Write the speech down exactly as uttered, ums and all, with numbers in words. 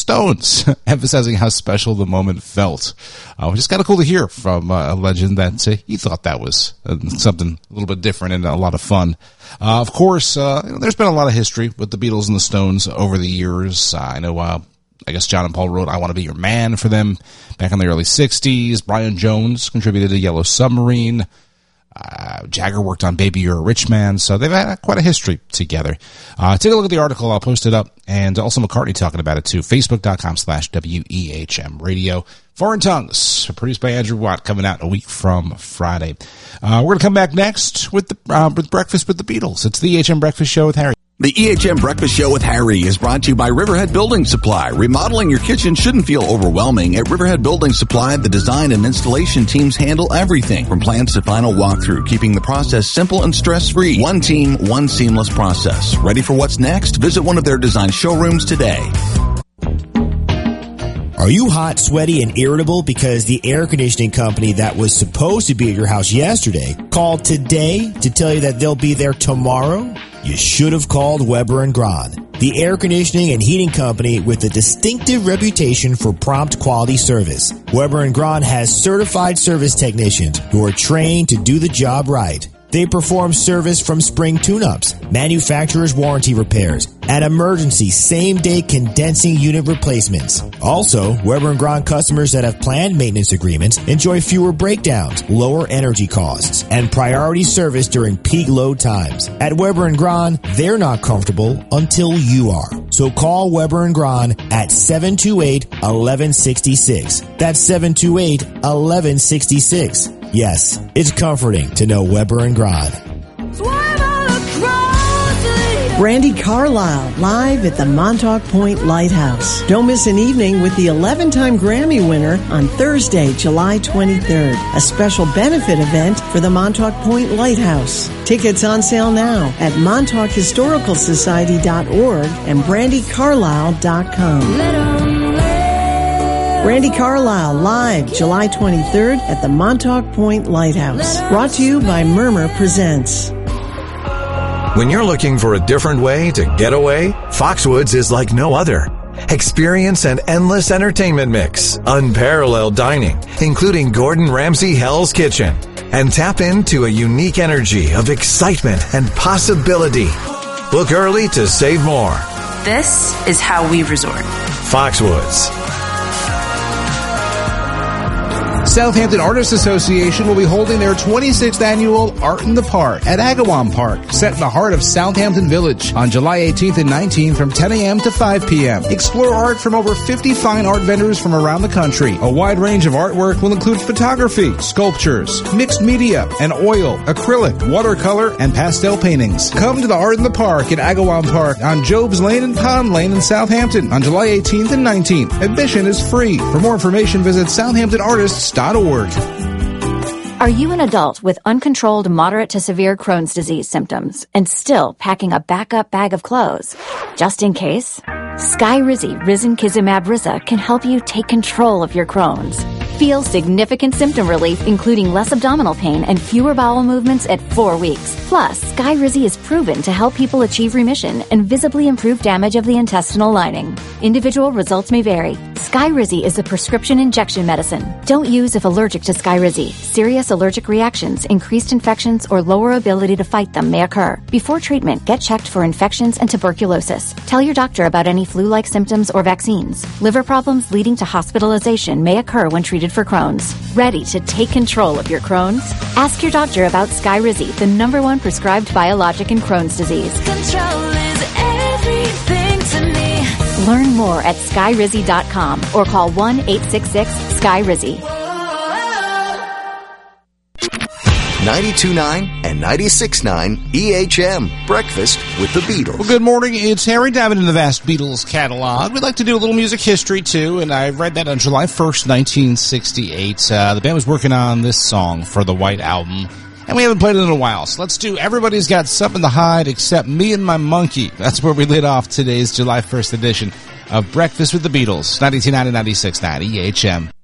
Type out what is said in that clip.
Stones, emphasizing how special the moment felt. Uh, which is kind of cool to hear from uh, a legend that uh, he thought that was uh, something a little bit different and a lot of fun. Uh, of course, uh, you know, there's been a lot of history with the Beatles and the Stones over the years. Uh, I know, uh, I guess John and Paul wrote I Want to Be Your Man for them back in the early sixties. Brian Jones contributed to Yellow Submarine. Uh, Jagger worked on Baby You're a Rich Man, so they've had quite a history together. Uh, take a look at the article. I'll post it up. And also McCartney talking about it too. Facebook.com slash WEHM Radio. Foreign Tongues, produced by Andrew Watt, coming out a week from Friday. Uh, we're going to come back next with the uh, with Breakfast with the Beatles. It's the E H M Breakfast Show with Harry. The E H M Breakfast Show with Harry is brought to you by Riverhead Building Supply. Remodeling your kitchen shouldn't feel overwhelming. At Riverhead Building Supply, the design and installation teams handle everything from plans to final walkthrough, keeping the process simple and stress-free. One team, one seamless process. Ready for what's next? Visit one of their design showrooms today. Are you hot, sweaty, and irritable because the air conditioning company that was supposed to be at your house yesterday called today to tell you that they'll be there tomorrow? You should have called Weber and Gran, the air conditioning and heating company with a distinctive reputation for prompt quality service. Weber and Gran has certified service technicians who are trained to do the job right. They perform service from spring tune-ups, manufacturer's warranty repairs, and emergency same-day condensing unit replacements. Also, Weber and Gran customers that have planned maintenance agreements enjoy fewer breakdowns, lower energy costs, and priority service during peak load times. At Weber and Gran, they're not comfortable until you are. So call Weber and Gran at seven two eight, one one six six. That's seven two eight, one one six six. Yes, it's comforting to know Weber and Gran. Brandi Carlile, live at the Montauk Point Lighthouse. Don't miss an evening with the eleven-time Grammy winner on Thursday, July twenty-third. A special benefit event for the Montauk Point Lighthouse. Tickets on sale now at montauk historical society dot org and brandi carlile dot com. Brandi Carlile, live July twenty-third at the Montauk Point Lighthouse. Brought to you by Murmur Presents. When you're looking for a different way to get away, Foxwoods is like no other. Experience an endless entertainment mix, unparalleled dining, including Gordon Ramsay Hell's Kitchen, and tap into a unique energy of excitement and possibility. Book early to save more. This is how we resort. Foxwoods. Southampton Artists Association will be holding their twenty-sixth annual Art in the Park at Agawam Park, set in the heart of Southampton Village, on July eighteenth and nineteenth from ten a.m. to five p.m. Explore art from over fifty fine art vendors from around the country. A wide range of artwork will include photography, sculptures, mixed media, and oil, acrylic, watercolor, and pastel paintings. Come to the Art in the Park at Agawam Park on Jobs Lane and Pond Lane in Southampton on July eighteenth and nineteenth. Admission is free. For more information, visit southampton artists dot org. Are you an adult with uncontrolled moderate to severe Crohn's disease symptoms and still packing a backup bag of clothes? Just in case? Skyrizi Risankizumab Riza can help you take control of your Crohn's. Feel significant symptom relief, including less abdominal pain and fewer bowel movements at four weeks. Plus, Skyrizi is proven to help people achieve remission and visibly improve damage of the intestinal lining. Individual results may vary. Skyrizi is a prescription injection medicine. Don't use if allergic to Skyrizi. Serious allergic reactions, increased infections, or lower ability to fight them may occur. Before treatment, get checked for infections and tuberculosis. Tell your doctor about any flu-like symptoms or vaccines. Liver problems leading to hospitalization may occur when treated for Crohn's. Ready to take control of your Crohn's? Ask your doctor about Skyrizi, the number one prescribed biologic in Crohn's disease. Control is everything to me. Learn more at skyrizi dot com or call one eight six six sky rizi. ninety-two point nine and ninety-six point nine E H M, Breakfast with the Beatles. Well, good morning. It's Harry diving into the vast Beatles catalog. We'd like to do a little music history, too, and I read that on July first, nineteen sixty-eight. Uh, the band was working on this song for the White Album, and we haven't played it in a while, so let's do Everybody's Got Something to Hide Except Me and My Monkey. That's where we lit off today's July first edition of Breakfast with the Beatles, ninety-two point nine and ninety-six point nine E H M.